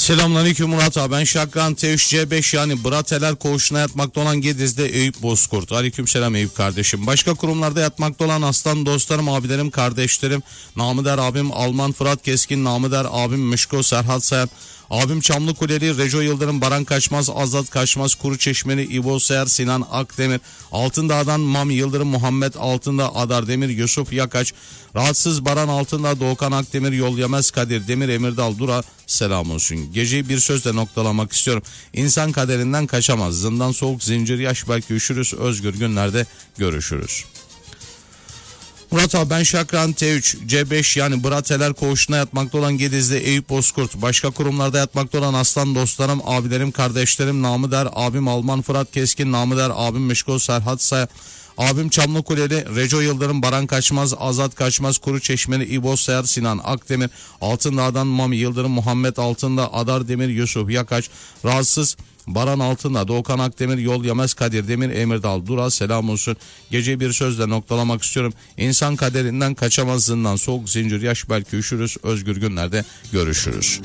Selamünaleyküm Murat abi. Ben Şakran T3C5 yani Brateler koğuşuna yatmakta olan Gediz'de Eyüp Bozkurt. Aleykümselam Eyüp kardeşim. Başka kurumlarda yatmakta olan aslan dostlarım, abilerim, kardeşlerim. Namı der abim Alman Fırat Keskin, namı der abim Mişko Serhat Sayan. Abim Çamlıkuleli, Reco Yıldırım, Baran Kaçmaz, Azat Kaçmaz, Kuru Çeşmeli, İbo Seyer, Sinan Akdemir, Altındağ'dan Mami Yıldırım, Muhammed Altındağ, Adar Demir, Yusuf Yakaç, Rahatsız Baran Altındağ, Doğukan Akdemir, Yol Yemez Kadir Demir, Emirdal Dura selam olsun. Geceyi bir sözle noktalamak istiyorum. İnsan kaderinden kaçamaz. Zindan soğuk, zincir yaş, belki üşürüz. Özgür günlerde görüşürüz. Murat abi ben Şakran T3 C5 yani Brateler koğuşuna yatmakta olan Gediz'de Eyüp Bozkurt. Başka kurumlarda yatmakta olan aslan dostlarım, abilerim, kardeşlerim. Namı der abim Alman Fırat Keskin, namı der abim Mişko Serhat Say. Abim Çamlıkuleli, Reco Yıldırım, Baran Kaçmaz, Azat Kaçmaz, Kuru Çeşmeli, İbo Seyer, Sinan Akdemir, Altındağ'dan Mami Yıldırım, Muhammed Altındağ, Adar Demir, Yusuf Yakaç, Rahatsız Baran Altındağ, Doğukan Akdemir, Yol Yemez Kadir Demir, Emirdal Dura selam olsun. Geceyi bir sözle noktalamak istiyorum. İnsan kaderinden kaçamaz, zindan soğuk, zincir yaş, belki üşürüz. Özgür günlerde görüşürüz.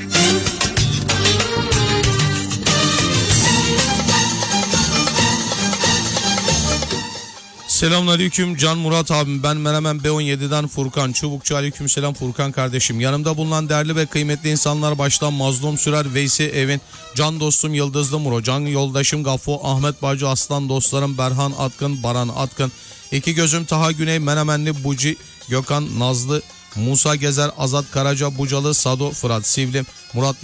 Selamünaleyküm Can Murat abim, ben Menemen B17'den Furkan Çubukçu. Aleykümselam Furkan kardeşim. Yanımda bulunan değerli ve kıymetli insanlar baştan Mazlum Sürer, Veysi Evin, can dostum Yıldızlı Muro, can yoldaşım Gaffo, Ahmet Bacı, aslan dostlarım Berhan Atkın, Baran Atkın, iki gözüm Taha Güney, Menemenli Buci, Gökhan Nazlı, Musa Gezer, Azat Karaca, Bucalı, Sado, Fırat Sivlim, Murat